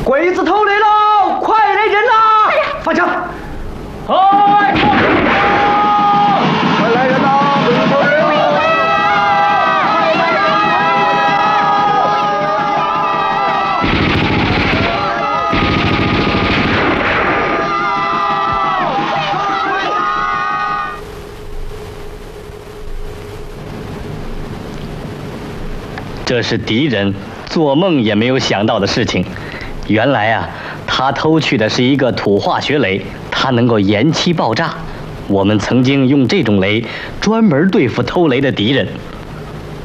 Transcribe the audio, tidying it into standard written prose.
鬼子偷雷喽！快来人呐！放枪！ 嗨！ 快来人呐！鬼子偷雷喽！ 这是敌人做梦也没有想到的事情。原来啊，他偷去的是一个土化学雷，它能够延期爆炸。我们曾经用这种雷专门对付偷雷的敌人。